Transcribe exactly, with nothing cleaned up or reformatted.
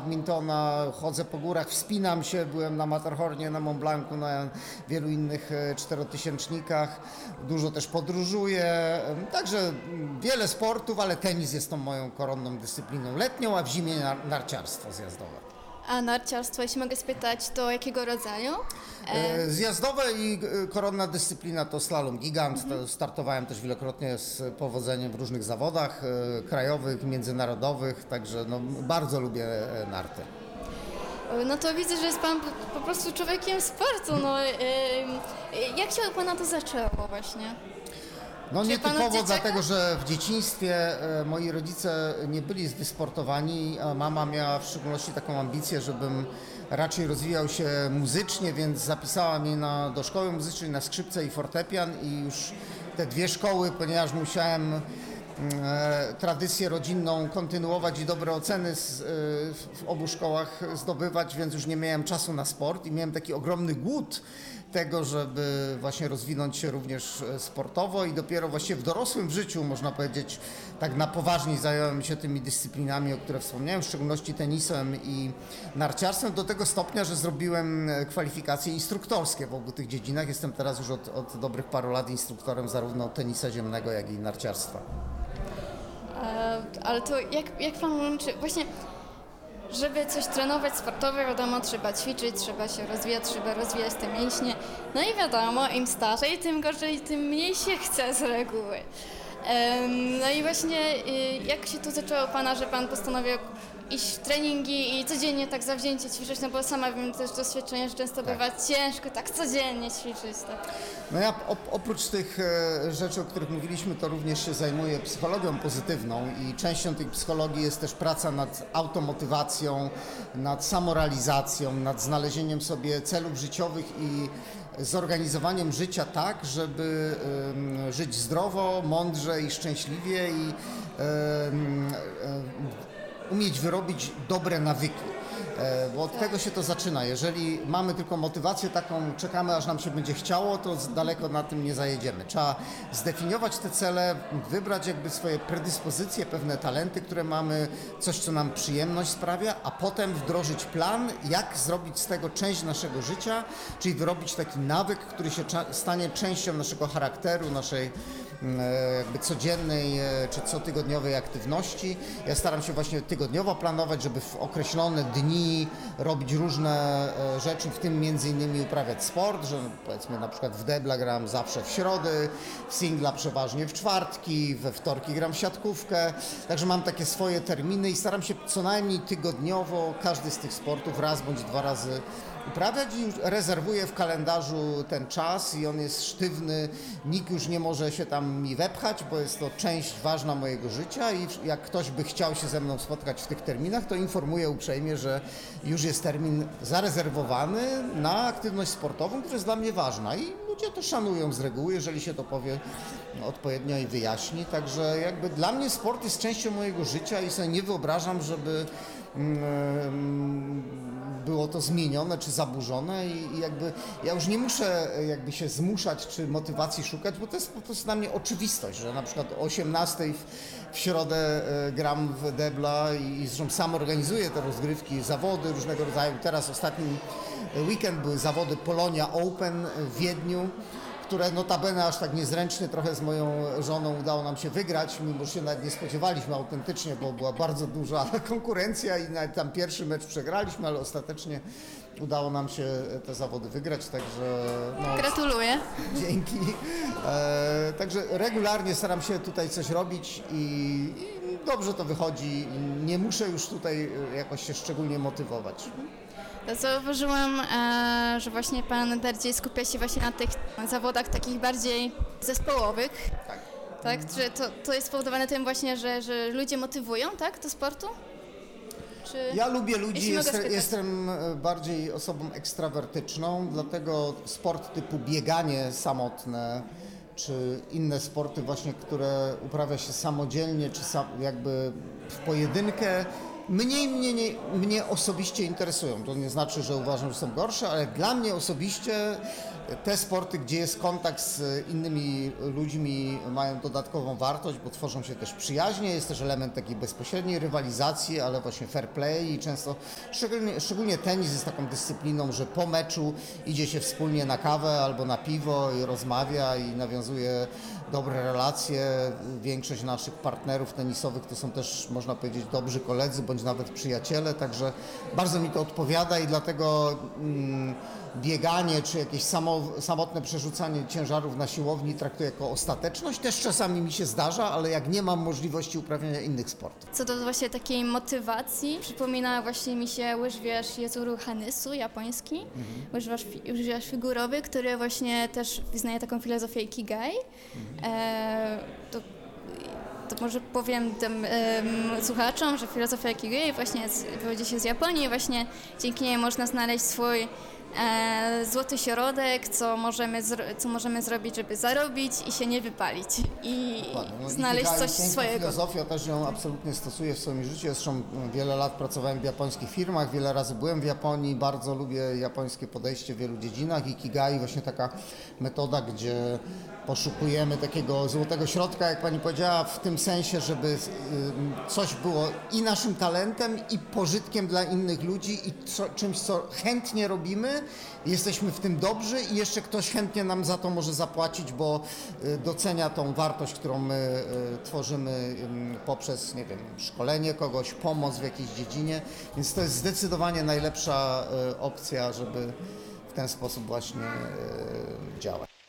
badmintona, chodzę po górach, wspinam się, byłem na Matterhornie, na Mont Blancu, na wielu innych czterotysięcznikach, dużo też podróżuję, także wiele sportów, ale tenis jest tą moją koronną dyscypliną letnią, a w zimie narciarstwo zjazdowe. A narciarstwo, jeśli mogę spytać, to jakiego rodzaju? E... Zjazdowe i koronna dyscyplina to slalom gigant. Mhm. Startowałem też wielokrotnie z powodzeniem w różnych zawodach krajowych, międzynarodowych, także no, bardzo lubię narty. No to widzę, że jest Pan po prostu człowiekiem sportu. No, jak się u Pana to zaczęło właśnie? No nietypowo dlatego, że w dzieciństwie e, moi rodzice nie byli wysportowani, a mama miała w szczególności taką ambicję, żebym raczej rozwijał się muzycznie, więc zapisała mnie na, do szkoły muzycznej na skrzypce i fortepian i już te dwie szkoły, ponieważ musiałem e, tradycję rodzinną kontynuować i dobre oceny z, e, w obu szkołach zdobywać, więc już nie miałem czasu na sport i miałem taki ogromny głód tego, żeby właśnie rozwinąć się również sportowo i dopiero właściwie w dorosłym życiu, można powiedzieć, tak na poważnie zająłem się tymi dyscyplinami, o których wspomniałem, w szczególności tenisem i narciarstwem, do tego stopnia, że zrobiłem kwalifikacje instruktorskie w obu tych dziedzinach. Jestem teraz już od, od dobrych paru lat instruktorem zarówno tenisa ziemnego, jak i narciarstwa. E, ale to jak, jak Pan łączy, właśnie żeby coś trenować sportowo, wiadomo, trzeba ćwiczyć, trzeba się rozwijać, trzeba rozwijać te mięśnie. No i wiadomo, im starzej, tym gorzej, tym mniej się chce z reguły. No i właśnie jak się tu zaczęło Pana, że Pan postanowił iść w treningi i codziennie tak zawzięcie ćwiczyć, no bo sama wiem też doświadczenie, że często tak bywa ciężko tak codziennie ćwiczyć. Tak. No ja oprócz tych e, rzeczy, o których mówiliśmy, to również się zajmuję psychologią pozytywną i częścią tej psychologii jest też praca nad automotywacją, nad samorealizacją, nad znalezieniem sobie celów życiowych i zorganizowaniem życia tak, żeby e, żyć zdrowo, mądrze i szczęśliwie i e, e, umieć wyrobić dobre nawyki, bo od tego się to zaczyna. Jeżeli mamy tylko motywację taką, czekamy aż nam się będzie chciało, to daleko na tym nie zajedziemy. Trzeba zdefiniować te cele, wybrać jakby swoje predyspozycje, pewne talenty, które mamy, coś co nam przyjemność sprawia, a potem wdrożyć plan, jak zrobić z tego część naszego życia, czyli wyrobić taki nawyk, który się stanie częścią naszego charakteru, naszej jakby codziennej czy cotygodniowej aktywności. Ja staram się właśnie tygodniowo planować, żeby w określone dni robić różne rzeczy, w tym między innymi uprawiać sport, że powiedzmy na przykład w debla gram zawsze w środy, w singla przeważnie w czwartki, we wtorki gram w siatkówkę, także mam takie swoje terminy i staram się co najmniej tygodniowo każdy z tych sportów raz bądź dwa razy uprawiać i już rezerwuję w kalendarzu ten czas i on jest sztywny, nikt już nie może się tam mi wepchać, bo jest to część ważna mojego życia i jak ktoś by chciał się ze mną spotkać w tych terminach, to informuję uprzejmie, że już jest termin zarezerwowany na aktywność sportową, która jest dla mnie ważna i ludzie to szanują z reguły, jeżeli się to powie odpowiednio i wyjaśni, także jakby dla mnie sport jest częścią mojego życia i sobie nie wyobrażam, żeby było to zmienione czy zaburzone i jakby ja już nie muszę jakby się zmuszać czy motywacji szukać, bo to jest po prostu dla mnie oczywistość, że na przykład o osiemnastej w, w środę gram w debla i, i zresztą sam organizuję te rozgrywki, zawody różnego rodzaju. Teraz ostatni weekend były zawody Polonia Open w Wiedniu, które notabene aż tak niezręcznie trochę z moją żoną udało nam się wygrać, mimo że się nawet nie spodziewaliśmy autentycznie, bo była bardzo duża konkurencja i nawet tam pierwszy mecz przegraliśmy, ale ostatecznie udało nam się te zawody wygrać, także... No, gratuluję. Dzięki. E, także regularnie staram się tutaj coś robić i, i dobrze to wychodzi. Nie muszę już tutaj jakoś się szczególnie motywować. Zauważyłam, e, że właśnie Pan bardziej skupia się właśnie na tych zawodach takich bardziej zespołowych. Tak. Tak, że to, to jest spowodowane tym właśnie, że, że ludzie motywują, tak, do sportu? Czy... Ja lubię ludzi, jest, jestem bardziej osobą ekstrawertyczną, dlatego sport typu bieganie samotne, czy inne sporty właśnie, które uprawia się samodzielnie, czy sam, jakby w pojedynkę, Mniej mnie, nie, mnie osobiście interesują. To nie znaczy, że uważam, że są gorsze, ale dla mnie osobiście Te sporty, gdzie jest kontakt z innymi ludźmi, mają dodatkową wartość, bo tworzą się też przyjaźnie, jest też element takiej bezpośredniej rywalizacji, ale właśnie fair play i często, szczególnie, szczególnie tenis jest taką dyscypliną, że po meczu idzie się wspólnie na kawę albo na piwo i rozmawia i nawiązuje dobre relacje. Większość naszych partnerów tenisowych to są też, można powiedzieć, dobrzy koledzy bądź nawet przyjaciele, także bardzo mi to odpowiada i dlatego mm, bieganie czy jakieś samo, samotne przerzucanie ciężarów na siłowni traktuję jako ostateczność. Też czasami mi się zdarza, ale jak nie mam możliwości uprawiania innych sportów. Co do właśnie takiej motywacji, przypomina właśnie mi się łyżwiarz Jezuru Hanesu, japoński, mhm. łyżwiarz, fi- łyżwiarz figurowy, który właśnie też wyznaje taką filozofię Ikigai. Mhm. E, to, to może powiem tym um, słuchaczom, że filozofia Ikigai właśnie z, wywodzi się z Japonii i właśnie dzięki niej można znaleźć swój E, złoty środek, co możemy, zro- co możemy zrobić, żeby zarobić i się nie wypalić i No, znaleźć Ikigai, coś piękna swojego. filozofia, też ją absolutnie stosuję w swoim życiu. Zresztą wiele lat pracowałem w japońskich firmach, wiele razy byłem w Japonii, bardzo lubię japońskie podejście w wielu dziedzinach. Ikigai, właśnie taka metoda, gdzie poszukujemy takiego złotego środka, jak pani powiedziała, w tym sensie, żeby coś było i naszym talentem, i pożytkiem dla innych ludzi, i co, czymś, co chętnie robimy, jesteśmy w tym dobrzy i jeszcze ktoś chętnie nam za to może zapłacić, bo docenia tą wartość, którą my tworzymy poprzez, nie wiem, szkolenie kogoś, pomoc w jakiejś dziedzinie, więc to jest zdecydowanie najlepsza opcja, żeby w ten sposób właśnie działać.